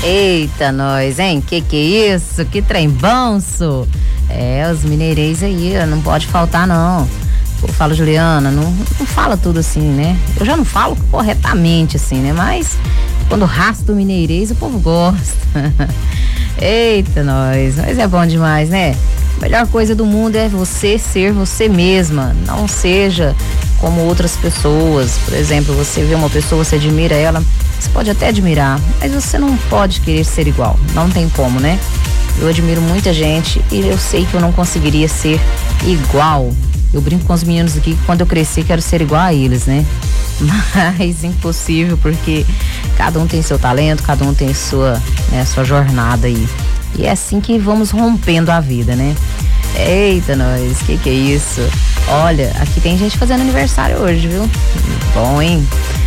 Eita, nós, hein? Que é isso? Que trem bonso. Os mineirês aí, não pode faltar, não. Eu falo, Juliana, não fala tudo assim, né? Eu já não falo corretamente, assim, né? Mas quando rasta o mineirês, o povo gosta. Eita, nós é bom demais, né? A melhor coisa do mundo é você ser você mesma. Não seja como outras pessoas. Por exemplo, você vê uma pessoa, você admira ela, você pode até admirar, mas você não pode querer ser igual. Não tem como, né? Eu admiro muita gente e eu sei que eu não conseguiria ser igual. Eu brinco com os meninos aqui que quando eu crescer quero ser igual a eles, né? Mas impossível, porque cada um tem seu talento, cada um tem sua jornada aí. E é assim que vamos rompendo a vida, né? Eita, nós, que é isso? Olha, aqui tem gente fazendo aniversário hoje, viu? Bom, hein?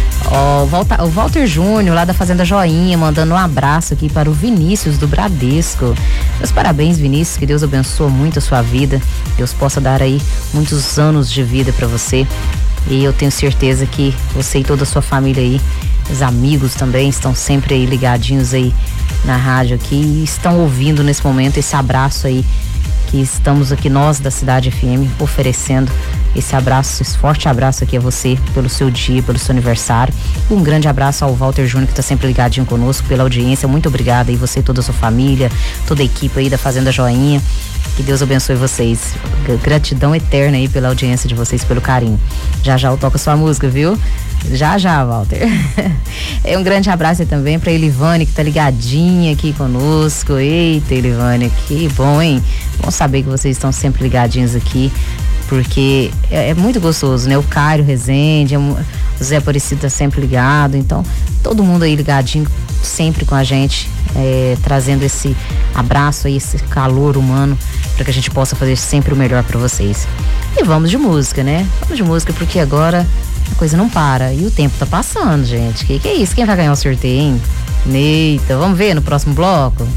O Walter Júnior, lá da Fazenda Joinha, mandando um abraço aqui para o Vinícius do Bradesco. Meus parabéns, Vinícius, que Deus abençoe muito a sua vida. Deus possa dar aí muitos anos de vida para você. E eu tenho certeza que você e toda a sua família aí, os amigos também, estão sempre aí ligadinhos aí na rádio aqui e estão ouvindo nesse momento esse abraço aí que estamos aqui nós da Cidade FM oferecendo esse abraço, esse forte abraço aqui a você pelo seu dia, pelo seu aniversário. Um grande abraço ao Walter Júnior, que está sempre ligadinho conosco, pela audiência. Muito obrigada aí, você e toda a sua família, toda a equipe aí da Fazenda Joinha. Que Deus abençoe vocês. Gratidão eterna aí pela audiência de vocês, pelo carinho. Já eu toco a sua música, viu? Já, Walter. Um grande abraço aí também pra Elivane, que tá ligadinha aqui conosco. Eita, Elivane, que bom, hein? Bom saber que vocês estão sempre ligadinhos aqui, porque é muito gostoso, né? O Cário Rezende, o Zé Aparecido tá sempre ligado, então todo mundo aí ligadinho, sempre com a gente, trazendo esse abraço aí, esse calor humano, para que a gente possa fazer sempre o melhor para vocês. E vamos de música, né? Vamos de música, porque agora a coisa não para e o tempo tá passando, gente. Que é isso? Quem vai ganhar o sorteio, hein? Eita, vamos ver no próximo bloco?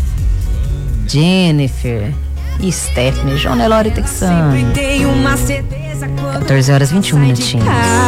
Jennifer e Stephanie, João Nelore Texano. 14 horas 21 minutinhos.